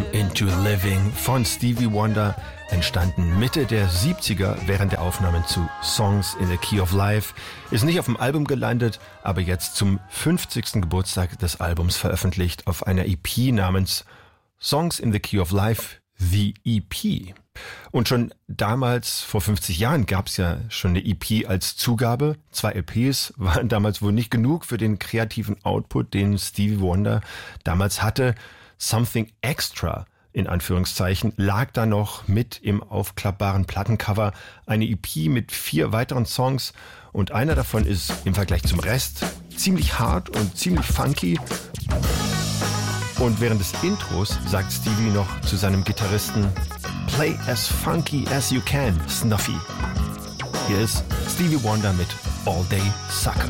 Into Living von Stevie Wonder, entstanden Mitte der 70er während der Aufnahmen zu Songs in the Key of Life, ist nicht auf dem Album gelandet, aber jetzt zum 50. Geburtstag des Albums veröffentlicht auf einer EP namens Songs in the Key of Life, The EP. Und schon damals, vor 50 Jahren, gab es ja schon eine EP als Zugabe. 2 LPs waren damals wohl nicht genug für den kreativen Output, den Stevie Wonder damals hatte. Something Extra, in Anführungszeichen, lag da noch mit im aufklappbaren Plattencover. Eine EP mit 4 weiteren Songs und einer davon ist im Vergleich zum Rest ziemlich hart und ziemlich funky. Und während des Intros sagt Stevie noch zu seinem Gitarristen: Play as funky as you can, Snuffy. Hier ist Stevie Wonder mit All Day Sucker.